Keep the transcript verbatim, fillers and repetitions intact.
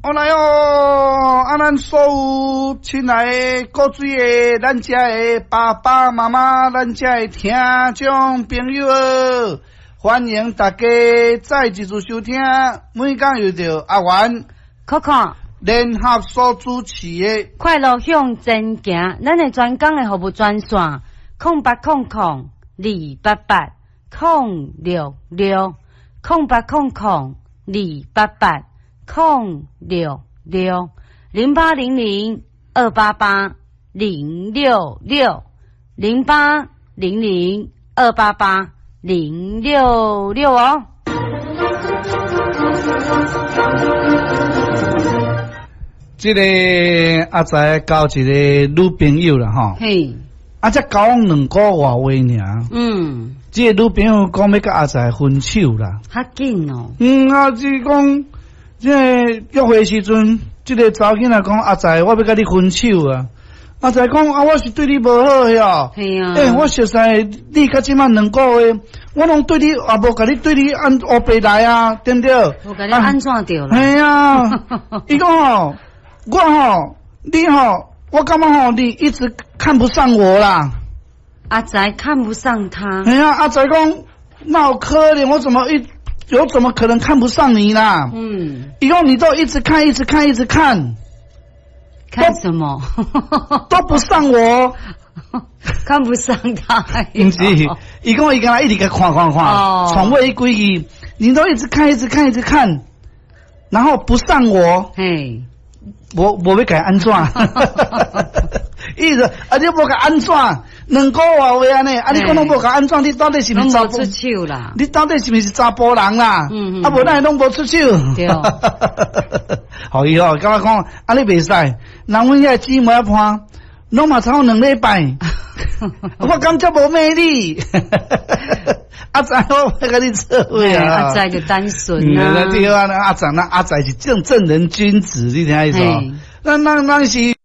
我来哦！啊，咱所有亲爱的各水的，咱遮的爸爸妈妈，咱遮的听众朋友哦，欢迎大家再一次收听。每讲又着阿元、 Coco 联合所主持的快乐向前行，咱的专讲的服务专线空八空空二八八空六六空八空空二八八空六六零八零零二八八零六六零八零零二八八零六六哦。 这个阿仔交一个女朋友啦吼， 嘿， 啊才交往两个月话尔。 嗯， 这个女朋友讲要甲阿仔分手啦。 较紧哦。 嗯，啊，就是讲，这个约会时阵，这个查某囡仔讲阿仔，我要甲你分手啊。阿仔讲啊，我是对你无好呀。 系啊。 诶、欸，我熟悉你甲即满两个月，我拢对你也无甲你对你按乌白来啊，对不对？ 我甲你安怎着啦？ 系啊，伊讲吼。我吼，你吼，我感觉吼，你一直看不上我啦。 阿仔看不上他。 哎呀，阿仔讲，那有可怜，我怎么一，我怎么可能看不上你啦？嗯。以后你都一直看，一直看，一直看。 看什么？ 都不上我。 看不上他。 不是，伊讲伊刚才一直在看看看，从未规矩，你都一直看，一直看，一直看，然后不上我。 嘿。 我我要改安怎？意思啊，你无改安怎？两个月话安尼，啊，你讲拢无改安怎？你到底是毋是查甫？ 出手啦？ 你到底是毋是查甫人啦？嗯嗯。啊，无咱拢无出手。 对。 好伊哦，甲我讲，啊，你袂使，人阮遐姊妹伴，拢嘛差两礼拜。我感觉无魅力。阿仔，我要跟你做伙啊！ 阿仔就单纯啊。 对啊，那阿仔，那阿仔是正正人君子，你听意思？那那那是。